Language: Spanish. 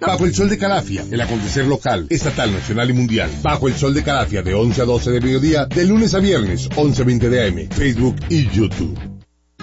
Bajo el Sol de Calafia, el acontecer local, estatal, nacional y mundial. Bajo el Sol de Calafia, de 11 a 12 de mediodía, de lunes a viernes, 11:20 de AM, Facebook y YouTube.